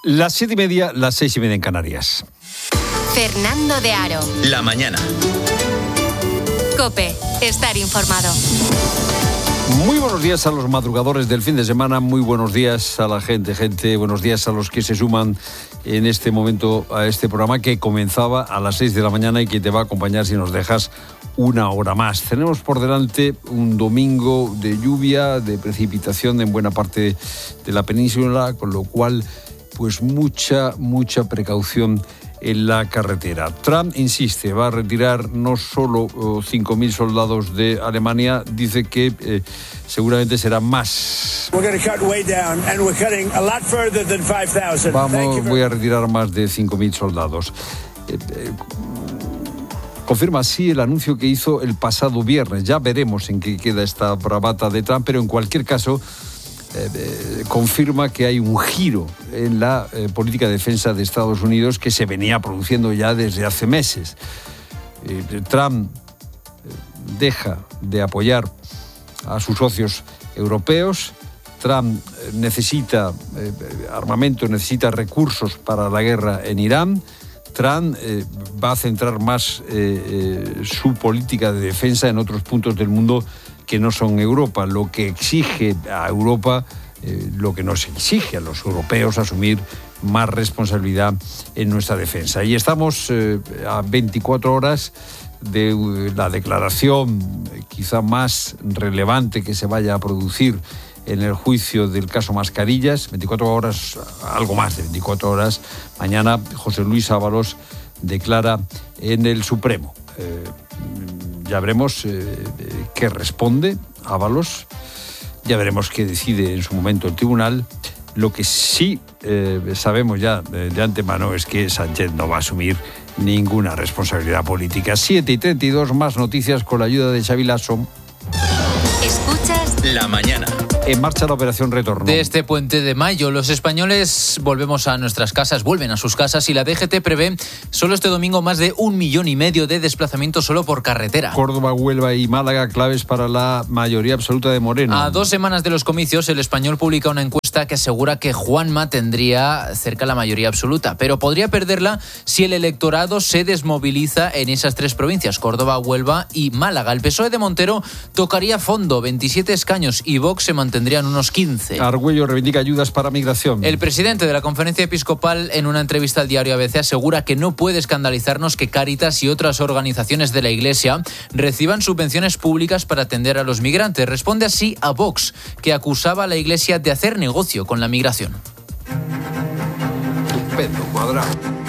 Las 7:30, las 6:30 en Canarias. Fernando de Aro. La mañana. COPE. Estar informado. Muy buenos días a los madrugadores del fin de semana, muy buenos días a la gente, buenos días a los que se suman en este momento a este programa que comenzaba a las 6 de la mañana y que te va a acompañar si nos dejas una hora más. Tenemos por delante un domingo de lluvia, de precipitación en buena parte de la península, con lo cual pues mucha precaución en la carretera. Trump insiste, va a retirar no solo 5.000 soldados de Alemania, dice que seguramente serán más. Voy a retirar más de 5.000 soldados. Confirma así el anuncio que hizo el pasado viernes. Ya veremos en qué queda esta bravata de Trump, pero en cualquier caso confirma que hay un giro en la política de defensa de Estados Unidos que se venía produciendo ya desde hace meses. Trump deja de apoyar a sus socios europeos. Trump necesita armamento, necesita recursos para la guerra en Irán. Trump va a centrar más su política de defensa en otros puntos del mundo que no son Europa, lo que exige a Europa, lo que nos exige a los europeos asumir más responsabilidad en nuestra defensa. Y estamos a 24 horas de la declaración quizá más relevante que se vaya a producir en el juicio del caso Mascarillas. 24 horas, algo más de 24 horas. Mañana José Luis Ábalos declara en el Supremo. Ya veremos qué responde Ábalos, ya veremos qué decide en su momento el tribunal. Lo que sí sabemos ya de antemano es que Sánchez no va a asumir ninguna responsabilidad política. 7:32, más noticias con la ayuda de Xavi Lasso. Escuchas La mañana. En marcha la operación retorno. De este puente de mayo, los españoles volvemos a nuestras casas, vuelven a sus casas y la DGT prevé solo este domingo más de 1,5 millones de desplazamientos solo por carretera. Córdoba, Huelva y Málaga claves para la mayoría absoluta de Moreno. A 2 semanas de los comicios, El Español publica una encuesta que asegura que Juanma tendría cerca la mayoría absoluta, pero podría perderla si el electorado se desmoviliza en esas 3 provincias, Córdoba, Huelva y Málaga. El PSOE de Montero tocaría fondo, 27 escaños, y Vox se mantendrían unos 15. Argüello reivindica ayudas para migración. El presidente de la Conferencia Episcopal, en una entrevista al diario ABC, asegura que no puede escandalizarnos que Cáritas y otras organizaciones de la Iglesia reciban subvenciones públicas para atender a los migrantes. Responde así a Vox, que acusaba a la Iglesia de hacer negocio con la migración. Pedro Cuadrado.